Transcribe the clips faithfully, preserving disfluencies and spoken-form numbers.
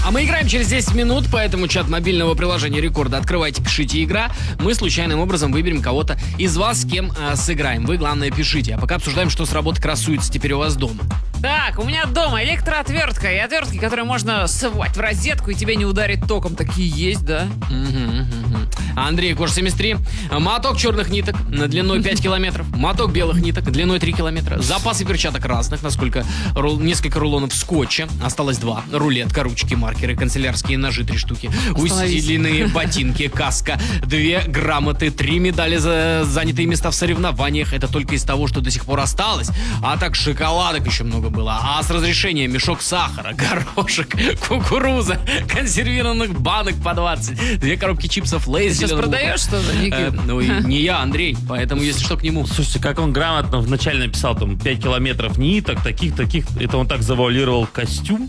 А мы играем через десять минут, поэтому чат мобильного приложения Рекорда открывайте, пишите «Игра». Мы случайным образом выберем кого-то из вас, с кем э, сыграем. Вы, главное, пишите. А пока обсуждаем, что с работы красуется теперь у вас дома. Так, у меня дома электроотвертка и отвертки, которые можно совать в розетку и тебе не ударит током. Такие есть, да? Угу, угу. Андрей, Кош семьдесят три. Моток черных ниток длиной пять километров. Моток белых ниток длиной три километра. Запасы перчаток разных, насколько рул, несколько рулонов скотча. Осталось два. Рулетка, ручки, маркеры, канцелярские ножи три штуки. Усиленные ботинки, каска, две грамоты, три медали за занятые места в соревнованиях. Это только из того, что до сих пор осталось. А так шоколадок еще много было. А с разрешения мешок сахара, горошек, кукуруза, консервированных банок по двадцать, две коробки чипсов Лейс. Сейчас продаешь что-то, Никит? Э, ну, и не я, Андрей, поэтому, если что, к нему. Слушайте, как он грамотно вначале написал, там, пять километров ниток, таких-таких, это он так завуалировал костюм.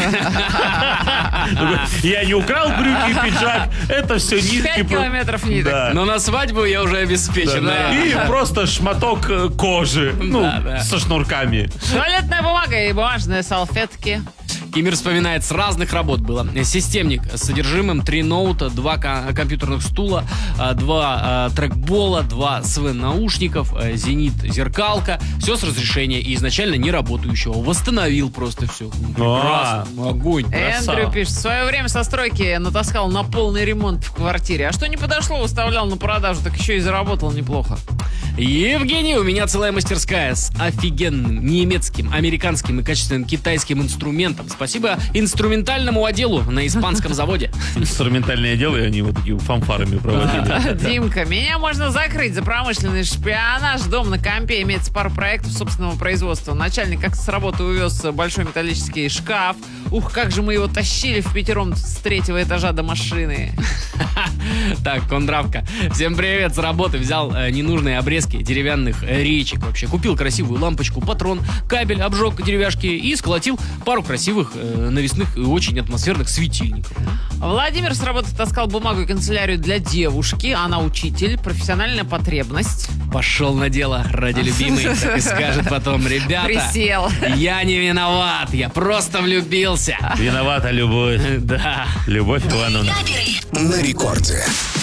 Я не украл брюки и пиджак, это все нитки. Пять километров ниток. Но на свадьбу я уже обеспечен. И просто шматок кожи, ну, со шнурками. Туалетная бумага и бумажные салфетки. Кимир вспоминает, с разных работ было. Системник с содержимым, три ноута, два ко- компьютерных стула, два э, трекбола, два СВ-наушников, э, зенит, зеркалка. Все с разрешения и изначально не работающего. Восстановил просто все. Прекрасно. Огонь. Эндрю пишет, в свое время со стройки натаскал на полный ремонт в квартире. А что не подошло, выставлял на продажу, так еще и заработал неплохо. Евгений, у меня целая мастерская с офигенным немецким, американским и качественным китайским инструментом. Спасибо инструментальному отделу на испанском заводе. Инструментальные отделы, они вот такие фанфарами проводили. Димка, меня можно закрыть за промышленный шпионаж. Дом на компе, имеется пару проектов собственного производства. Начальник как-то с работы увез большой металлический шкаф. Ух, как же мы его тащили впятером с третьего этажа до машины. Так, Кондравка. Всем привет, с работы взял э, ненужные обрезки деревянных э, речек вообще. Купил красивую лампочку, патрон, кабель, обжег деревяшки и сколотил пару красивых э, навесных и очень атмосферных светильников. Владимир с работы таскал бумагу и канцелярию для девушки. Она учитель, профессиональная потребность. Пошел на дело ради любимой, так и скажет потом: ребята, Присел. я не виноват, я просто влюбился. Виновата любовь. Да. Любовь Ивановна. На рекорде.